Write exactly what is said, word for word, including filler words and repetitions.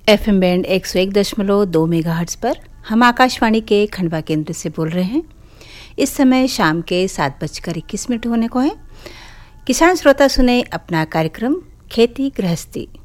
F M band एक सौ एक दशमलव दो मेगाहर्ट्ज पर हम आकाशवाणी के खंडवा केंद्र से बोल रहे हैं। इस समय शाम के सात बजकर इक्कीस मिनट होने को है। किसान श्रोता सुने अपना कार्यक्रम खेती गृहस्थी।